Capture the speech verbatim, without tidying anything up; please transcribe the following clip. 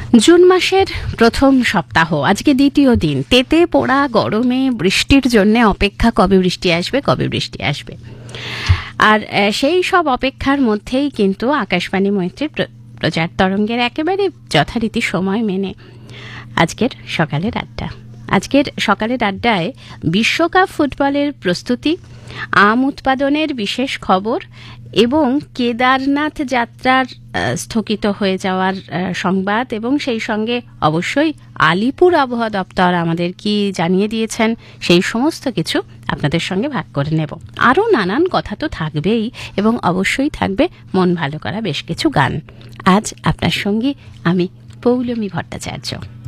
June মাসের প্রথম সপ্তাহ, আজকে দ্বিতীয় দিন। তেতে পোড়া গরমে বৃষ্টির জন্য অপেক্ষা, কবে বৃষ্টি আসবে কবে বৃষ্টি আসবে। আর সেই সব অপেক্ষার মধ্যেই কিন্তু আকাশবাণী মৈত্রীর প্রচার তরঙ্গের একেবারে যথারীতি সময় মেনে আজকের সকালের আড্ডা। আজকের সকালের আড্ডায় বিশ্বকাপ ফুটবলের প্রস্তুতি, আম উৎপাদনের বিশেষ খবর এবং কেদারনাথ যাত্রার স্থগিত হয়ে যাওয়ার সংবাদ, এবং সেই সঙ্গে অবশ্যই আলিপুর আবহাওয়া দপ্তর আমাদের কি জানিয়ে দিয়েছেন সেই সমস্ত কিছু আপনাদের সঙ্গে ভাগ করে নেব। আরও নানান কথা তো থাকবেই, এবং অবশ্যই থাকবে মন ভালো করা বেশ কিছু গান। আজ আপনার সঙ্গে আমি পৌলমী ভট্টাচার্য।